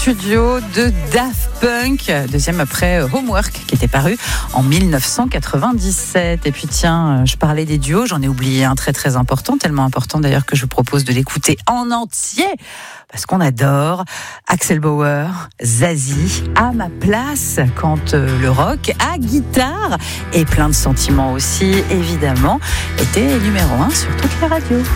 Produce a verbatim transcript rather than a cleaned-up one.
studio de Daft Punk, deuxième après Homework qui était paru en dix-neuf cent quatre-vingt-dix-sept. Et puis tiens, je parlais des duos, j'en ai oublié un très très important, tellement important d'ailleurs que je vous propose de l'écouter en entier parce qu'on adore. Axel Bauer, Zazie, à ma place quand euh, le rock à guitare et plein de sentiments aussi évidemment était numéro un sur toutes les radios.